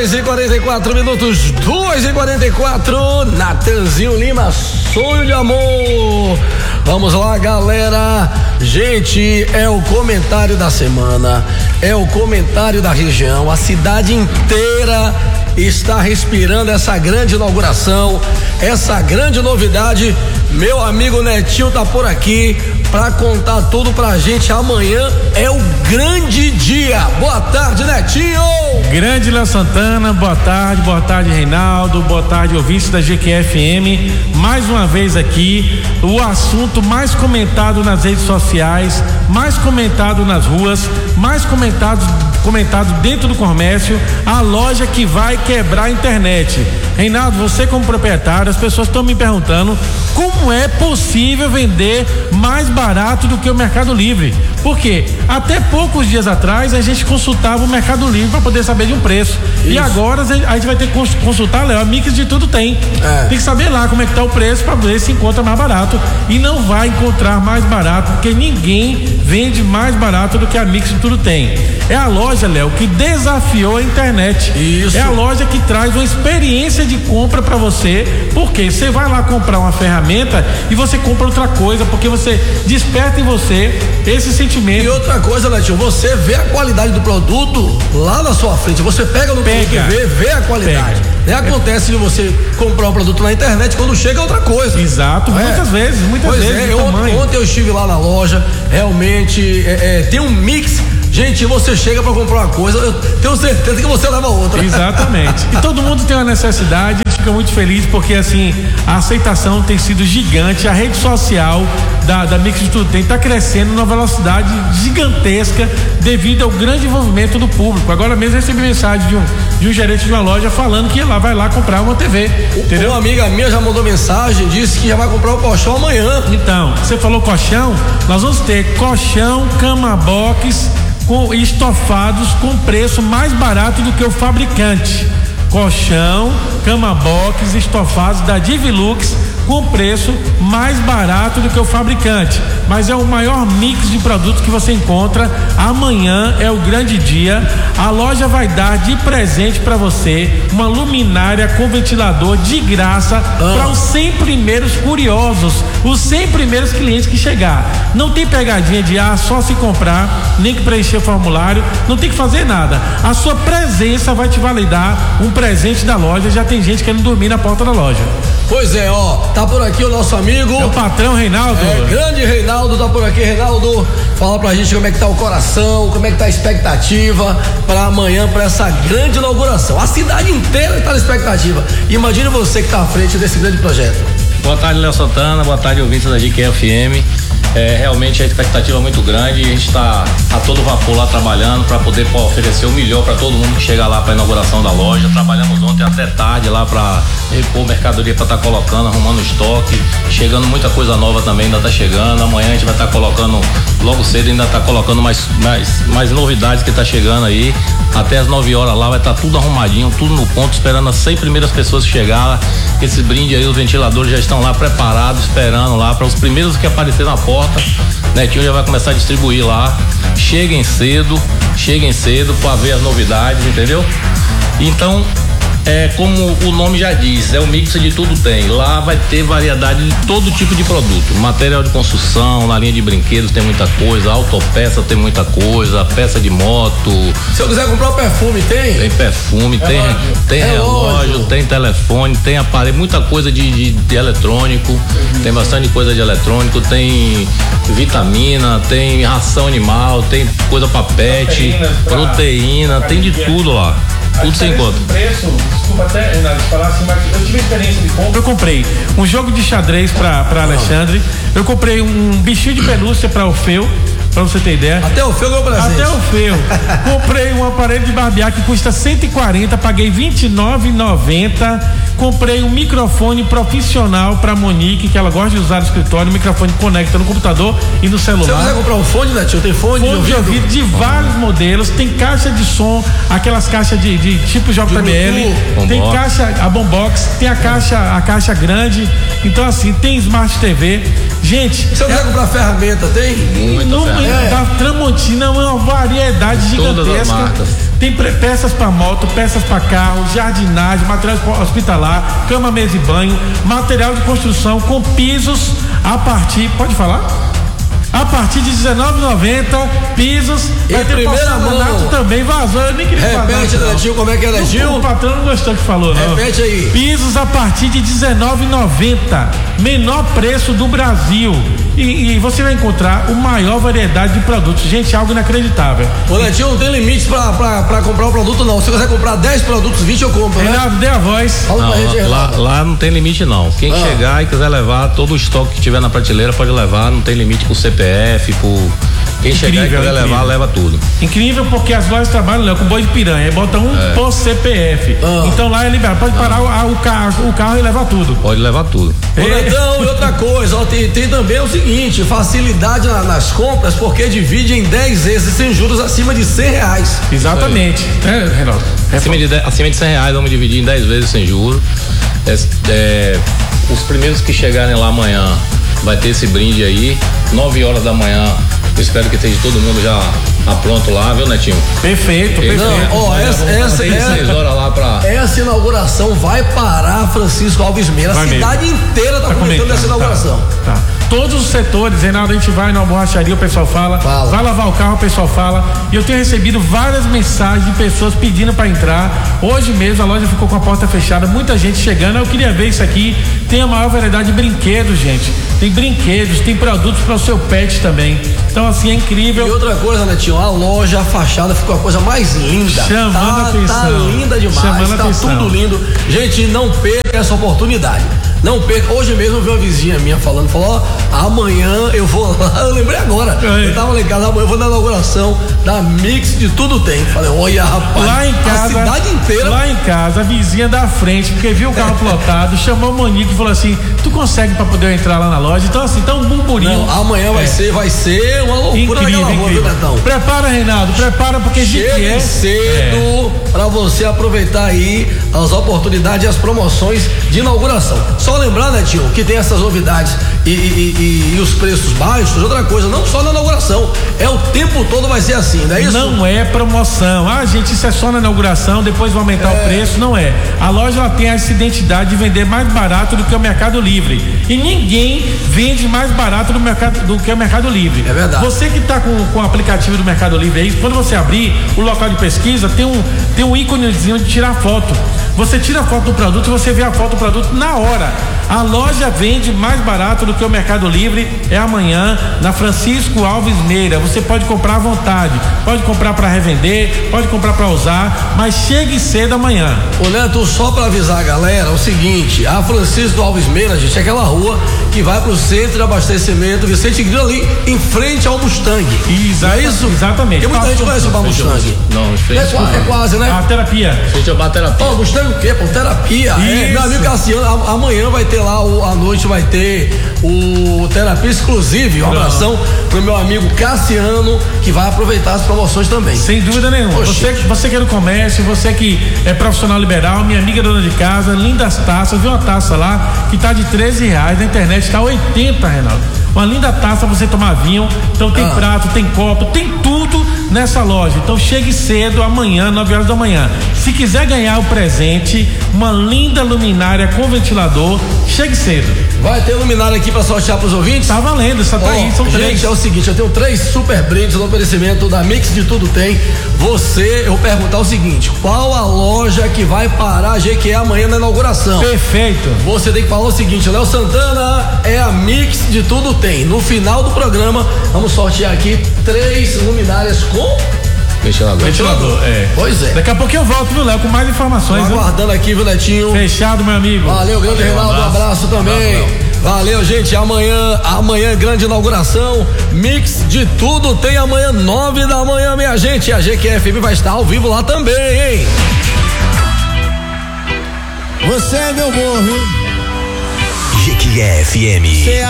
2:44, 2:44, Natanzinho Lima, sonho de amor. Vamos lá, galera. Gente, é o comentário da semana, é o comentário da região. A cidade inteira está respirando essa grande inauguração, essa grande novidade. Meu amigo Netinho tá por aqui para contar tudo pra gente. Amanhã é o grande dia. Boa tarde, Netinho. Grande Léo Santana, boa tarde Reinaldo, boa tarde ouvintes da GQFM. Mais uma vez aqui, o assunto mais comentado nas redes sociais, mais comentado nas ruas, mais comentado dentro do comércio, a loja que vai quebrar a internet. Reinaldo, você como proprietário, as pessoas estão me perguntando como é possível vender mais barato do que o Mercado Livre. Por quê? Até poucos dias atrás a gente consultava o Mercado Livre para poder saber de um preço. Isso. E agora a gente vai ter que consultar, Léo, a Mix de tudo tem. Tem que saber lá como é que tá o preço para ver se encontra mais barato. E não vai encontrar mais barato, porque ninguém vende mais barato do que a Mix de tudo tem. É a loja, Léo, que desafiou a internet. Isso. É a loja que traz uma experiência de compra para você, porque você vai lá comprar uma ferramenta e você compra outra coisa, porque você desperta em você esse sentimento. E outra coisa, Netinho, você vê a qualidade do produto lá na sua frente, você pega no produto e vê a qualidade. Acontece de você comprar um produto na internet, quando chega é outra coisa. Exato, muitas vezes. Ontem eu estive lá na loja, realmente tem um mix. Gente, você chega para comprar uma coisa, eu tenho certeza que você leva outra. Exatamente. E todo mundo tem uma necessidade, a gente fica muito feliz porque assim, a aceitação tem sido gigante, a rede social da Mix de Tudo Tem está crescendo numa velocidade gigantesca devido ao grande envolvimento do público. Agora mesmo eu recebi mensagem de um gerente de uma loja falando que vai lá comprar uma TV. Entendeu? Uma amiga minha já mandou mensagem, disse que já vai comprar o colchão amanhã. Então, você falou colchão, nós vamos ter colchão, cama box com estofados com preço mais barato do que o fabricante. Colchão, cama box, estofados da Divilux com preço mais barato do que o fabricante, mas é o maior mix de produtos que você encontra. Amanhã é o grande dia. A loja vai dar de presente para você uma luminária com ventilador de graça para os 100 primeiros curiosos, os 100 primeiros clientes que chegar. Não tem pegadinha de só se comprar, nem que preencher o formulário, não tem que fazer nada. A sua presença vai te validar um presente da loja. Já tem gente querendo dormir na porta da loja. Pois é, tá por aqui o nosso amigo. É o patrão Reinaldo. Grande Reinaldo tá por aqui. Reinaldo, fala pra gente como é que tá o coração, como é que tá a expectativa para amanhã, para essa grande inauguração. A cidade inteira tá na expectativa. Imagine você que tá à frente desse grande projeto. Boa tarde, Léo Santana, boa tarde, ouvintes da GQFM. Realmente a expectativa é muito grande, a gente está a todo vapor lá trabalhando para poder oferecer o melhor para todo mundo que chega lá para a inauguração da loja. Trabalhamos ontem até tarde lá para repor mercadoria para estar colocando, arrumando estoque, chegando muita coisa nova também, ainda está chegando. Amanhã a gente vai estar colocando, logo cedo ainda está colocando mais novidades que está chegando aí. Até as 9 horas lá vai estar tudo arrumadinho, tudo no ponto, esperando as 100 primeiras pessoas que chegar. Esse brinde aí, os ventiladores já estão lá preparados, esperando lá para os primeiros que aparecer na porta. Netinho já vai começar a distribuir lá. Cheguem cedo para ver as novidades, entendeu? Então, como o nome já diz, é o mix de tudo tem. Lá vai ter variedade de todo tipo de produto. Material de construção, na linha de brinquedos tem muita coisa, autopeça tem muita coisa, peça de moto. Se eu quiser comprar um perfume, tem? Tem perfume, tem relógio, tem telefone, tem aparelho, muita coisa de eletrônico, tem bastante coisa de eletrônico, tem vitamina, tem ração animal, tem coisa pra pet, proteína, tem de tudo lá. Tudo sem encontro. Preço, desculpa até, Renato, falar assim, mas eu tive experiência de compra. Eu comprei um jogo de xadrez pra Alexandre, eu comprei um bichinho de pelúcia pra Orfeu, pra você ter ideia. Até o Orfeu ganhou presente. Até o Orfeu. Comprei um aparelho de barbear que custa 140, paguei R$29,90. Comprei um microfone profissional pra Monique, que ela gosta de usar no escritório. O microfone conecta no computador e no celular. Você quiser comprar um fone, Netinho? Tem fone de ouvido de vários modelos. Tem caixa de som, aquelas caixas de tipo JBL. Tem caixa, a Bombox, tem a caixa grande. Então assim, tem Smart TV. Gente, se eu quiser comprar ferramenta, tem? Muita ferramenta. A Tramontina é uma variedade gigantesca. Todas as marcas. Tem peças para moto, peças para carro, jardinagem, material hospitalar, cama, mesa e banho, material de construção com pisos a partir, pode falar? A partir de R$19,90, pisos. Vai ter porcelanato também, vazou. Eu nem queria falar. Repete, Netinho, como é que é, Netinho? O patrão não gostou que falou, não. Repete aí. Pisos a partir de R$19,90. Menor preço do Brasil. E você vai encontrar a maior variedade de produtos. Gente, algo inacreditável. Ô, Netinho, não tem limite pra comprar o produto, não. Se você quiser comprar 10 produtos, 20 eu compro, né? Renato, dê a voz. Fala pra gente, Renato. Lá não tem limite, não. Quem chegar e quiser levar todo o estoque que tiver na prateleira, pode levar. Não tem limite por CPF, por... Quem chegar e quiser levar, leva tudo. Incrível, porque as lojas trabalham, Léo, com boi de piranha. Aí bota por CPF. Então lá é liberado. Pode parar o carro e levar tudo. Pode levar tudo. Então, e outra coisa, tem também o seguinte: facilidade nas compras, porque divide em 10 vezes sem juros acima de R$100. Exatamente. Renato? Acima de R$100, vamos dividir em 10 vezes sem juros. Os primeiros que chegarem lá amanhã vai ter esse brinde aí, 9 horas da manhã. Eu espero que esteja todo mundo já pronto lá, viu, Netinho? Perfeito. Não, essa inauguração vai parar Francisco Alves Meira. A cidade inteira tá comentando essa inauguração. Tá. Todos os setores, Reinaldo, a gente vai na borracharia, o pessoal fala. Vai lavar o carro, o pessoal fala. E eu tenho recebido várias mensagens de pessoas pedindo para entrar. Hoje mesmo a loja ficou com a porta fechada, muita gente chegando. Eu queria ver isso aqui. Tem a maior variedade de brinquedos, gente. Tem brinquedos, tem produtos para o seu pet também. Então, assim, é incrível. E outra coisa, Netinho, a loja, a fachada ficou a coisa mais linda. Chamando a atenção. Tá linda demais, tá tudo lindo. Gente, não perca essa oportunidade. Não perca. Hoje mesmo eu vi uma vizinha minha falando, amanhã eu vou lá, eu lembrei agora. Eu tava lá em casa, amanhã eu vou na inauguração da Mix de Tudo Tem. Falei, olha, rapaz, lá em casa, a cidade inteira. Lá em casa, a vizinha da frente, porque viu o carro plotado, chamou o Monique e falou assim: tu consegue pra poder entrar lá na loja? Então, assim, tá um burburinho. Não, amanhã vai ser uma loucura naquela rua, viu, Netão? Prepara, Reinaldo, prepara, porque chegue cedo pra você aproveitar aí as oportunidades e as promoções de inauguração. Só lembrar, Netinho, que tem essas novidades e os preços baixos. Outra coisa, não só na inauguração, o tempo todo vai ser assim, não é isso? Não é promoção. Gente, isso é só na inauguração, depois vai aumentar o preço. Não é. A loja ela tem essa identidade de vender mais barato do que o Mercado Livre. E ninguém vende mais barato do que o Mercado Livre. É verdade. Você que está com o aplicativo do Mercado Livre aí, quando você abrir o local de pesquisa, tem um íconezinho de tirar foto. Você tira a foto do produto e você vê a foto do produto na hora. A loja vende mais barato do que o Mercado Livre. É amanhã na Francisco Alves Meira. Você pode comprar à vontade, pode comprar para revender, pode comprar para usar, mas chegue cedo amanhã. Ô Neto, só para avisar a galera, o seguinte: a Francisco Alves Meira, gente, é aquela rua que vai pro centro de abastecimento Vicente Grilo, ali em frente ao Mustang. É isso? Exatamente. Porque muita gente conhece o Mustang. Não, é quase, né? A terapia. Gente, a terapia. Mustang o quê? Terapia. Meu amigo Cassiano, amanhã vai ter lá, à noite vai ter o terapia exclusive. Um abração pro meu amigo Cassiano, que vai aproveitar as promoções também. Sem dúvida nenhuma. Você que é do comércio, você que é profissional liberal, minha amiga dona de casa, lindas taças, viu uma taça lá que tá de R$13, na internet tá 80, Reinaldo. Uma linda taça pra você tomar vinho. Então tem prato, tem copo, tem tudo nessa loja. Então chegue cedo amanhã, 9 horas da manhã. Se quiser ganhar o presente, uma linda luminária com ventilador, chegue cedo. Vai ter luminária aqui pra sortear pros ouvintes? Tá valendo, só tá aí, são 3. Gente, é o seguinte, eu tenho 3 super brindes no oferecimento da Mix de Tudo Tem. Eu vou perguntar o seguinte: qual a loja que vai parar a GQE amanhã na inauguração? Perfeito. Você tem que falar o seguinte: Léo Santana, é a Mix de Tudo Tem. No final do programa, vamos sortear aqui 3 luminárias com ventilador. Pois é. Daqui a pouquinho eu volto, viu, Léo, com mais informações. Tô aguardando aqui, viu, Netinho? Fechado, meu amigo. Valeu, grande Reinaldo, um abraço também. Valeu, gente. Amanhã grande inauguração. Mix de Tudo Tem amanhã, 9 da manhã, minha gente. E a GQFM vai estar ao vivo lá também, hein? Você é meu amor, viu? GQFM.